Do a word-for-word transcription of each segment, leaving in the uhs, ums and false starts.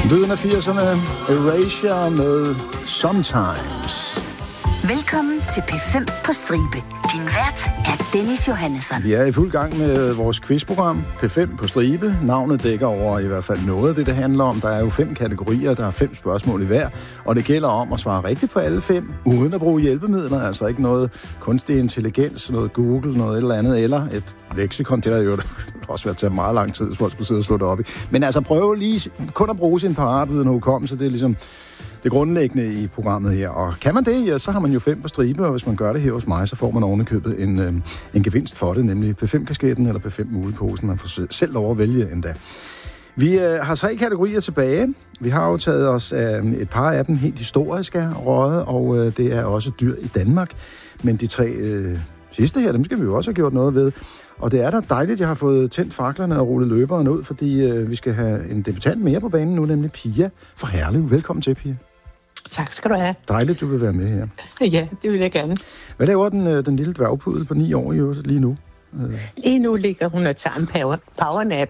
Lyden af firserne, Erasure med Sometimes. Velkommen til P fem på stribe. Din vært er Dennis Johannesson. Vi er i fuld gang med vores quizprogram, P fem på stribe. Navnet dækker over i hvert fald noget af det, det handler om. Der er jo fem kategorier, der er fem spørgsmål i hver, og det gælder om at svare rigtigt på alle fem, uden at bruge hjælpemidler, altså ikke noget kunstig intelligens, noget Google, noget eller andet, eller et leksikon. Det har jo også været til meget lang tid, hvis folk skulle sidde og slå det op i. Men altså prøve lige kun at bruge sin paratviden hukommelse, det er ligesom det grundlæggende i programmet her. Og kan man det, ja, så har man jo fem på stribe, og hvis man gør det her hos mig, så får man ovenikøbet en, øh, en gevinst for det, nemlig P fem-kasketten eller P fem-muleposen. Man får selv lov at vælge endda. Vi øh, har tre kategorier tilbage. Vi har jo taget os af et par af dem helt historiske røde, og øh, det er også dyr i Danmark. Men de tre øh, sidste her, dem skal vi jo også have gjort noget ved. Og det er da dejligt, at jeg har fået tændt faklerne og rullet løberen ud, fordi øh, vi skal have en debutant mere på banen nu, nemlig Pia fra Herlev. Velkommen til, Pia. Tak skal du have. Dejligt, du vil være med her. Ja, det vil jeg gerne. Hvad laver den, den lille dværgpudel på ni år jo lige nu? Lige nu ligger hun og tager en power, powernap.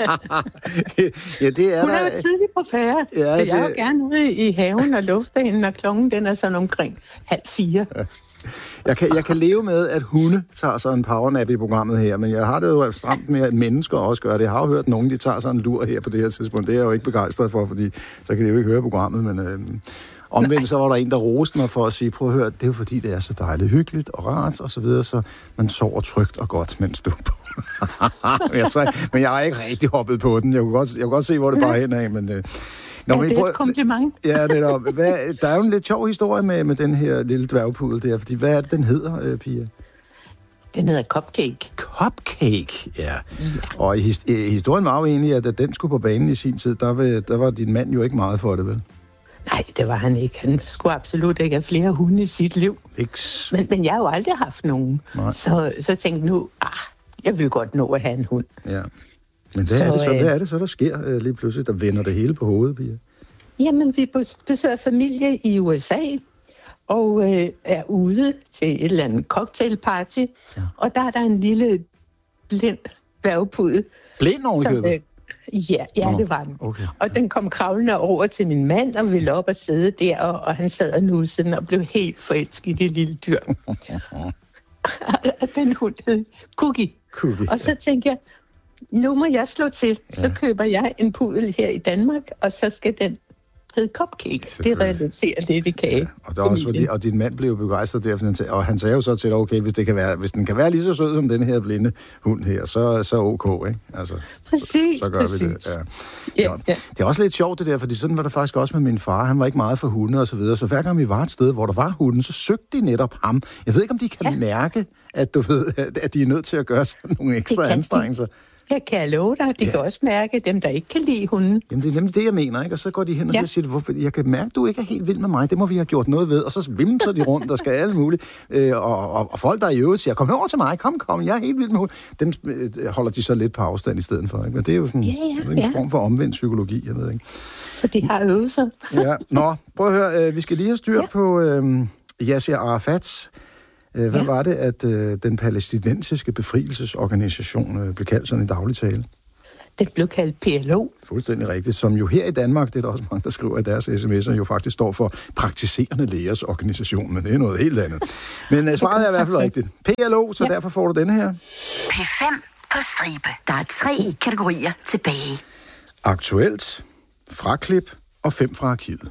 Ja, det er hun er der... jo tidligt på færre, ja, så jeg det... er jo gerne ude i haven og lufte hende, når klokken den er sådan omkring halv fire. Ja. Jeg kan, jeg kan leve med, at hunde tager sig en powernap i programmet her, men jeg har det jo stramt med, at mennesker også gør det. Jeg har jo hørt, at nogen de tager sig en lur her på det her tidspunkt. Det er jeg jo ikke begejstret for, fordi så kan de jo ikke høre programmet, men... Øh, omvendt så var der en, der roste mig for at sige, prøv at høre, det er jo fordi, det er så dejligt hyggeligt og rart og så videre, så man sover trygt og godt, mens du er på. jeg tror, men jeg har ikke rigtig hoppet på den. Jeg kunne godt, jeg kunne godt se, hvor det bare hen af, men... Øh, Nå, ja, det er et kompliment. Ja, det er hvad, der er jo en lidt sjov historie med, med den her lille dværgpudel der, fordi hvad er det, den hedder, øh, Pia? Den hedder Cupcake. Cupcake, ja. ja. Og i, i, historien var jo egentlig, at da den skulle på banen i sin tid, der var, der var din mand jo ikke meget for det, vel? Nej, det var han ikke. Han skulle absolut ikke have flere hunde i sit liv. X. Men, men jeg har jo aldrig haft nogen. Så, så tænkte jeg nu, ah, jeg vil godt nå at have en hund. Ja. Men hvad, så, er det så, hvad er det så, der sker øh, lige pludselig, der vender det hele på hovedet, Pia? Jamen, vi besøger familie i U S A, og øh, er ude til et eller andet cocktailparty, ja. Og der er der en lille blind dværgpudel. Blind ovenikøbet? Ja, ja det var den. Okay. Og den kom kravlende over til min mand og ville op og sidde der, og, og han sad og nussede og blev helt forelsket i det lille dyr. Og den hund hed Cookie. Cookie. Og så tænkte jeg, nu må jeg slå til. Ja. Så køber jeg en pudel her i Danmark, og så skal den hedde Cupcake. Det relaterer lidt i kage. Ja. Og, der også fordi, og din mand blev begejstret derfor, og han sagde jo så til dig, okay, hvis, det kan være, hvis den kan være lige så sød som den her blinde hund her, så, så ok, ikke? Altså, præcis, så, så gør præcis. vi det. Ja. Ja, ja. Det er også lidt sjovt det der, fordi sådan var det faktisk også med min far. Han var ikke meget for hunde og så videre, så hver gang vi var et sted, hvor der var hunden, så søgte de netop ham. Jeg ved ikke, om de kan ja. mærke, at, du ved, at de er nødt til at gøre sådan nogle ekstra anstrengelser. Jeg kan love dig, de ja. kan også mærke dem, der ikke kan lide hunden. Jamen, det er nemlig det, jeg mener, ikke? Og så går de hen og ja. så siger de, hvorfor? Jeg kan mærke, at du ikke er helt vild med mig. Det må vi have gjort noget ved. Og så vimser de rundt, der skal alle muligt. Øh, og, og, og folk, der i øvrigt siger, kom over til mig, kom, kom, jeg er helt vild med hunden. Dem øh, holder de så lidt på afstand i stedet for, ikke? Men det er jo sådan ja, ja, en ja. form for omvendt psykologi, jeg ved ikke. For de har øvet sig. Ja, nå, prøv at høre, øh, vi skal lige have styr ja. på øh, Yasser Arafats. Hvad ja. var det, at øh, den palæstinensiske befrielsesorganisation øh, blev kaldt sådan i daglig tale? Den blev kaldt P L O. Fuldstændig rigtigt, som jo her i Danmark, det er der også mange, der skriver, at deres sms'er jo faktisk står for praktiserende lægers organisation, men det er noget helt andet. Men uh, svaret er i hvert fald rigtigt. P L O, så ja. derfor får du denne her. P fem på stribe. Der er tre kategorier tilbage. Aktuelt, fraklip og fem fra arkivet.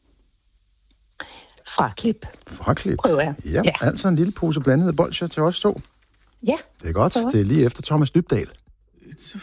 Fraklip. Fraklip? Prøver jeg. Ja, ja, altså en lille pose blandede bolsjer til os to. Ja. Det er godt. Det er lige efter Thomas Dybdahl. It's a